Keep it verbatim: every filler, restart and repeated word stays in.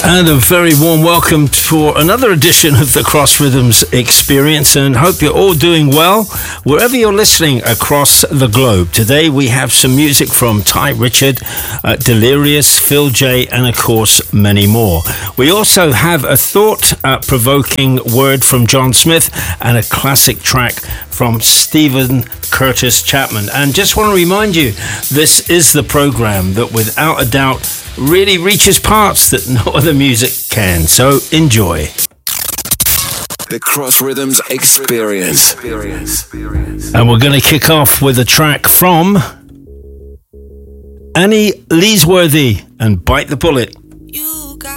And a very warm welcome for another edition of the Cross Rhythms Experience, and hope you're all doing well wherever you're listening across the globe. Today we have some music from Ty Richard, uh, Delirious, Phil J, and of course many more. We also have a thought-provoking word from John Smith and a classic track from Stephen Curtis Chapman. And just want to remind you, this is the program that without a doubt really reaches parts that no other music can. So enjoy. The Cross Rhythms Experience. And we're going to kick off with a track from Annie Leesworthy and Bite the Bullet.